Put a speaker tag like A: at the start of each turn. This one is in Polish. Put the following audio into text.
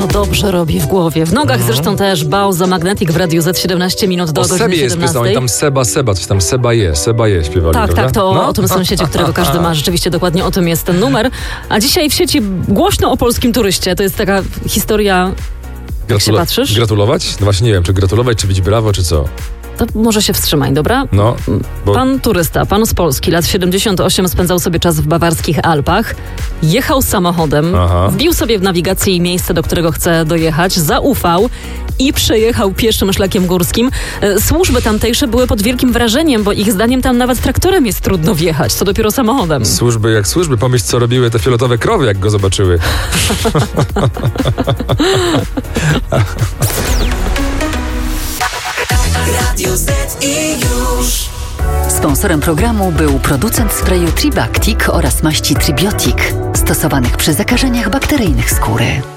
A: No dobrze robi w głowie. W nogach zresztą też. Bauza Magnetic w Radiu Z 17 minut do godziny 17.
B: jest piosenka, tam Seba, coś tam Seba je śpiewali,
A: tak,
B: prawda?
A: Tak, to o tym sąsiedzie, którego każdy ma. Rzeczywiście dokładnie o tym jest ten numer. A dzisiaj w sieci głośno o polskim turyście. To jest taka historia... Jak się patrzysz?
B: Gratulować? No właśnie nie wiem, czy gratulować, czy bić brawo, czy co?
A: To może się wstrzymaj, dobra?
B: No.
A: Pan turysta, pan z Polski, lat 78, spędzał sobie czas w bawarskich Alpach, jechał samochodem, wbił sobie w nawigację miejsce, do którego chce dojechać, zaufał i przejechał pieszym szlakiem górskim. Służby tamtejsze były pod wielkim wrażeniem, bo ich zdaniem tam nawet traktorem jest trudno wjechać, co dopiero samochodem.
B: Służby jak służby, pomyśl, co robiły te fioletowe krowy, jak go zobaczyły.
C: Radio Z i już.
D: Sponsorem programu był producent sprayu Tribactic oraz maści Tribiotic, stosowanych przy zakażeniach bakteryjnych skóry.